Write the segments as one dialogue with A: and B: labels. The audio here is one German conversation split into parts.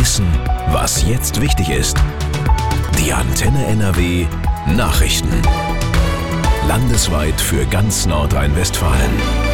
A: wissen, was jetzt wichtig ist. Die Antenne NRW Nachrichten. Landesweit für ganz Nordrhein-Westfalen.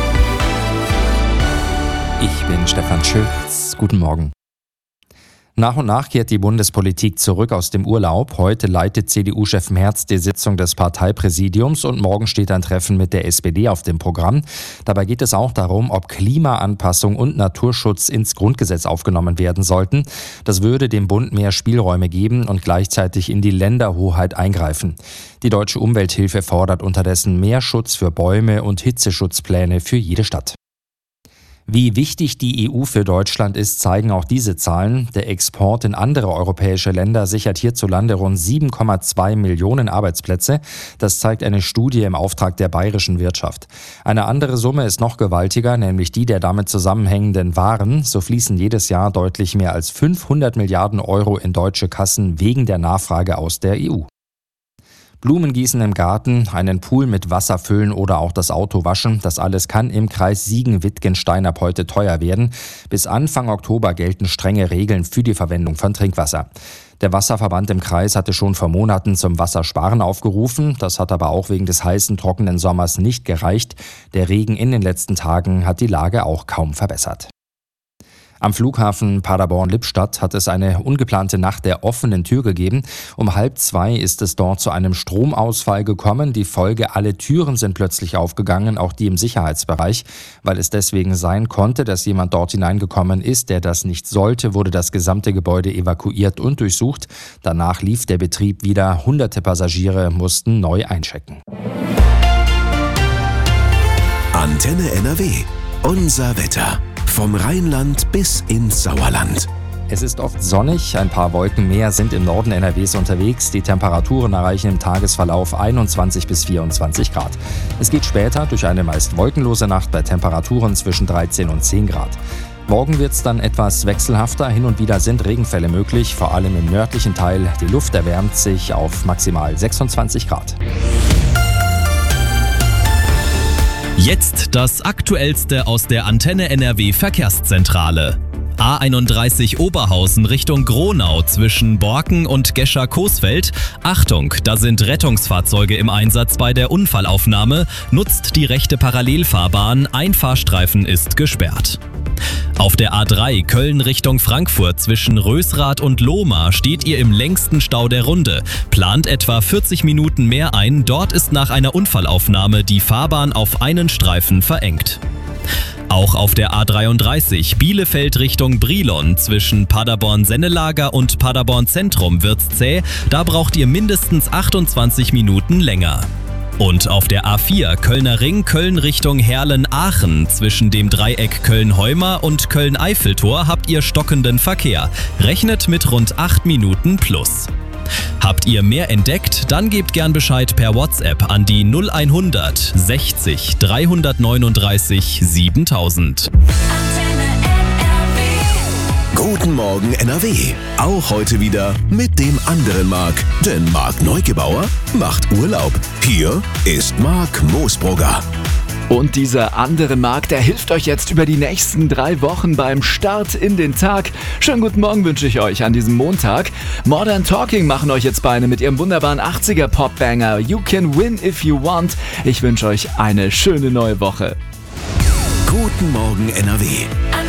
B: Ich bin Stefan Schütz. Guten Morgen. Nach und nach kehrt die Bundespolitik zurück aus dem Urlaub. Heute leitet CDU-Chef Merz die Sitzung des Parteipräsidiums und morgen steht ein Treffen mit der SPD auf dem Programm. Dabei geht es auch darum, ob Klimaanpassung und Naturschutz ins Grundgesetz aufgenommen werden sollten. Das würde dem Bund mehr Spielräume geben und gleichzeitig in die Länderhoheit eingreifen. Die Deutsche Umwelthilfe fordert unterdessen mehr Schutz für Bäume und Hitzeschutzpläne für jede Stadt. Wie wichtig die EU für Deutschland ist, zeigen auch diese Zahlen. Der Export in andere europäische Länder sichert hierzulande rund 7,2 Millionen Arbeitsplätze. Das zeigt eine Studie im Auftrag der bayerischen Wirtschaft. Eine andere Summe ist noch gewaltiger, nämlich die der damit zusammenhängenden Waren. So fließen jedes Jahr deutlich mehr als 500 Milliarden Euro in deutsche Kassen wegen der Nachfrage aus der EU. Blumen gießen im Garten, einen Pool mit Wasser füllen oder auch das Auto waschen. Das alles kann im Kreis Siegen-Wittgenstein ab heute teuer werden. Bis Anfang Oktober gelten strenge Regeln für die Verwendung von Trinkwasser. Der Wasserverband im Kreis hatte schon vor Monaten zum Wassersparen aufgerufen. Das hat aber auch wegen des heißen, trockenen Sommers nicht gereicht. Der Regen in den letzten Tagen hat die Lage auch kaum verbessert. Am Flughafen Paderborn-Lippstadt hat es eine ungeplante Nacht der offenen Tür gegeben. Um 1:30 ist es dort zu einem Stromausfall gekommen. Die Folge: alle Türen sind plötzlich aufgegangen, auch die im Sicherheitsbereich. Weil es deswegen sein konnte, dass jemand dort hineingekommen ist, der das nicht sollte, wurde das gesamte Gebäude evakuiert und durchsucht. Danach lief der Betrieb wieder. Hunderte Passagiere mussten neu einchecken.
A: Antenne NRW. Unser Wetter. Vom Rheinland bis ins Sauerland.
B: Es ist oft sonnig, ein paar Wolken mehr sind im Norden NRWs unterwegs. Die Temperaturen erreichen im Tagesverlauf 21 bis 24 Grad. Es geht später durch eine meist wolkenlose Nacht bei Temperaturen zwischen 13 und 10 Grad. Morgen wird es dann etwas wechselhafter, hin und wieder sind Regenfälle möglich, vor allem im nördlichen Teil. Die Luft erwärmt sich auf maximal 26 Grad.
C: Jetzt das Aktuellste aus der Antenne NRW Verkehrszentrale. A31 Oberhausen Richtung Gronau zwischen Borken und Gescher-Coesfeld. Achtung, da sind Rettungsfahrzeuge im Einsatz bei der Unfallaufnahme. Nutzt die rechte Parallelfahrbahn, ein Fahrstreifen ist gesperrt. Auf der A3 Köln Richtung Frankfurt zwischen Rösrath und Lohmar steht ihr im längsten Stau der Runde. Plant etwa 40 Minuten mehr ein, dort ist nach einer Unfallaufnahme die Fahrbahn auf einen Streifen verengt. Auch auf der A33 Bielefeld Richtung Brilon zwischen Paderborn-Sennelager und Paderborn-Zentrum wird's zäh, da braucht ihr mindestens 28 Minuten länger. Und auf der A4 Kölner Ring Köln Richtung Herlen-Aachen zwischen dem Dreieck Köln-Heuma und Köln-Eiffeltor habt ihr stockenden Verkehr. Rechnet mit rund 8 Minuten plus. Habt ihr mehr entdeckt? Dann gebt gern Bescheid per WhatsApp an die 0100 60 339 7000.
A: Guten Morgen NRW. Auch heute wieder mit dem anderen Marc. Denn Marc Neugebauer macht Urlaub. Hier ist Marc Moosbrugger.
D: Und dieser andere Marc, der hilft euch jetzt über die nächsten 3 Wochen beim Start in den Tag. Schönen guten Morgen wünsche ich euch an diesem Montag. Modern Talking machen euch jetzt Beine mit ihrem wunderbaren 80er Popbanger You Can Win If You Want. Ich wünsche euch eine schöne neue Woche.
A: Guten Morgen NRW.